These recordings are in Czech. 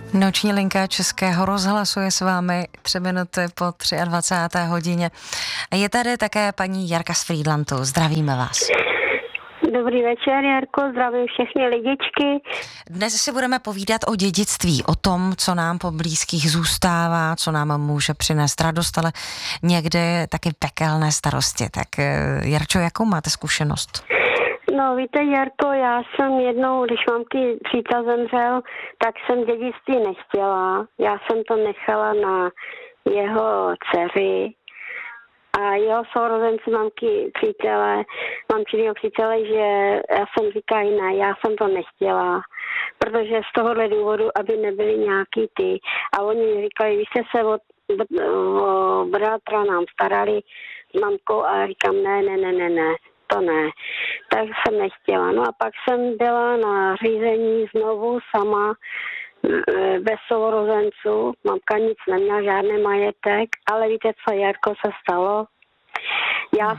Noční linka Českého rozhlasu je s vámi 3 minuty po 23. hodině. Je tady také paní Jarka z Frýdlantu. Zdravíme vás. Dobrý večer, Jarko, zdravím všechny lidičky. Dnes si budeme povídat o dědictví, o tom, co nám po blízkých zůstává, co nám může přinést radost, ale někdy taky pekelné starosti. Tak Jarčo, jakou máte zkušenost? No víte, Jarko, já jsem jednou, když mamky přítel zemřel, tak jsem dědictví nechtěla. Já jsem to nechala na jeho dceři a jeho sourozenci mamčinýho přítele, že já jsem říkala, ne, já jsem to nechtěla, protože z tohohle důvodu, aby nebyly nějaký ty. A oni mi říkali, vy jste se o bratra nám starali s mamkou a říkám, ne, to ne. Tak jsem nechtěla. No a pak jsem byla na řízení znovu sama, bez sourozenců. Mamka nic neměla, žádný majetek, ale víte, co, Jarko, se stalo? Já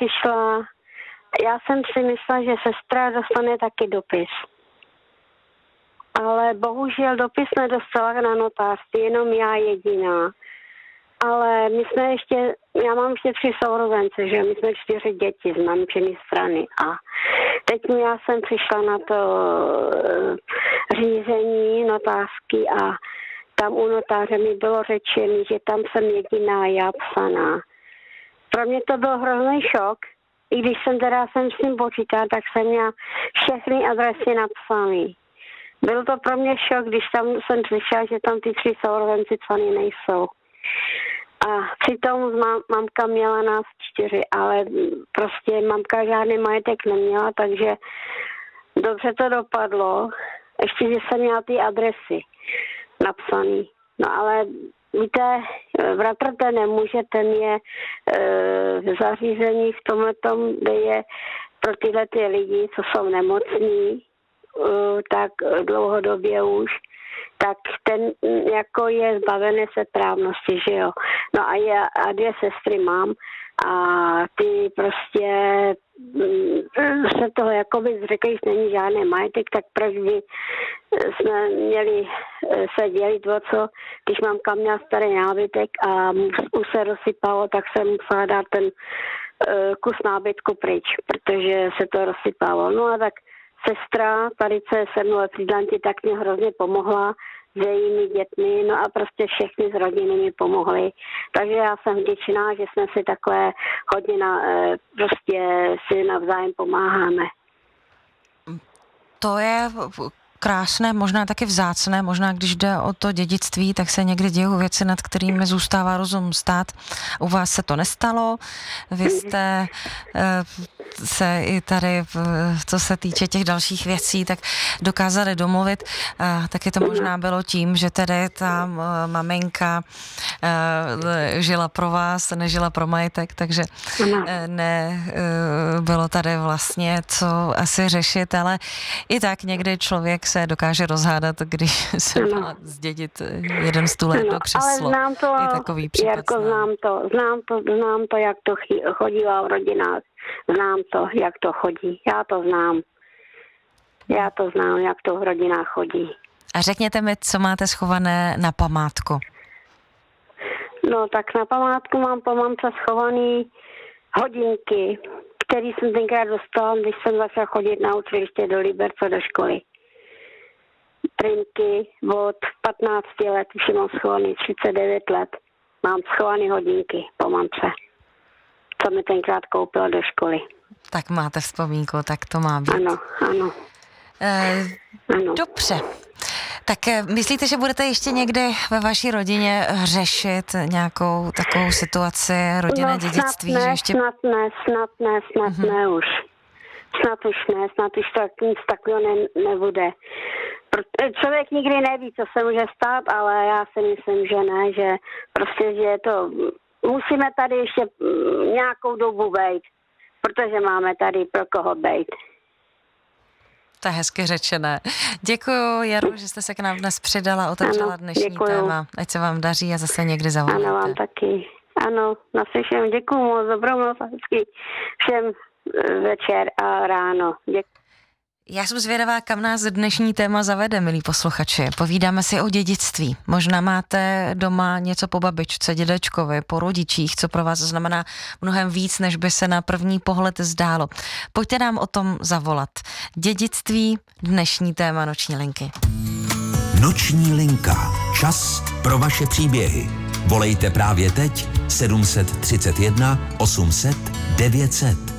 jsem si myslela, že sestra dostane taky dopis. Ale bohužel dopis nedostala na notářství, jenom já jediná. Ale já mám ještě 3 sourozence, že my jsme 4 děti z mamčiny strany a teď já jsem přišla na to řízení notářský a tam u notáře mi bylo řečeno, že tam jsem jediná já psaná. Pro mě to byl hrozný šok, i když jsem s tím počítala, tak jsem měla všechny adresy napsané. Byl to pro mě šok, když tam jsem slyšela, že tam ty 3 sourozenci psaný nejsou. A přitom mamka měla nás 4, ale prostě mamka žádný majetek neměla, takže dobře to dopadlo. Ještě, že jsem měla ty adresy napsaný. No ale víte, bratr ten nemůže, ten je v zařízení v tomhletom, kde je pro tyhle ty lidi, co jsou nemocní, tak dlouhodobě už, tak ten jako je zbavený svéprávnosti, že jo. No a 2 sestry mám a ty prostě se toho jakoby řekli, že není žádný majetek, tak proč by jsme měli se dělit o co, když mamka měla starý nábytek a už se rozsypalo, tak jsem musela dát ten kus nábytku pryč, protože se to rozsypalo. No a tak sestra, tady co je se mnou ve Frýdlanti, tak mě hrozně pomohla s jejími dětmi, no a prostě všechny z rodiny mi pomohly. Takže já jsem vděčná, že jsme si takhle hodně prostě si navzájem pomáháme. To je krásné, možná taky vzácné, možná když jde o to dědictví, tak se někdy dějou věci, nad kterými zůstává rozum stát. U vás se to nestalo, vy jste se i tady, co se týče těch dalších věcí, tak dokázali domluvit. Taky to možná bylo tím, že tedy ta maminka žila pro vás, nežila pro majetek, takže bylo tady vlastně co asi řešit, ale i tak někdy člověk se dokáže rozhádat, když se má zdědit jeden stůl, jedno křeslo. Ale znám to, Jarko, znám to, jak to chodilo v rodinách. Znám to, jak to chodí. Já to znám, jak to v rodinách chodí. A řekněte mi, co máte schované na památku? No, tak na památku mám po mamce schovaný hodinky, který jsem tenkrát dostala, když jsem začala chodit na učiliště do Liberce do školy. Trinky od 15 let, už mám schovaný 39 let. Mám schovaný hodinky po mamce, co mi tenkrát koupila do školy. Tak máte vzpomínku, tak to má být. Ano. Ano. Dobře. Tak myslíte, že budete ještě někdy ve vaší rodině řešit nějakou takovou situaci rodinné dědictví? Snad že ne, ještě... snad ne už. Snad už to nic takového nebude. Člověk nikdy neví, co se může stát, ale já si myslím, že ne, že prostě, že to musíme tady ještě nějakou dobu bejt, protože máme tady pro koho bejt. To je hezky řečené. Děkuju, Jaro, že jste se k nám dnes přidala, otevřela dnešní téma. Ať se vám daří a zase někdy zavoláte. Ano, vám taky. Ano, naslyším. Děkuju moc, dobrou noc a hezký všem večer a ráno. Děkuji. Já jsem zvědavá, kam nás dnešní téma zavede, milí posluchači. Povídáme si o dědictví. Možná máte doma něco po babičce, dědečkovi, po rodičích, co pro vás znamená mnohem víc, než by se na první pohled zdálo. Pojďte nám o tom zavolat. Dědictví, dnešní téma Noční linky. Noční linka. Čas pro vaše příběhy. Volejte právě teď 731 800 900.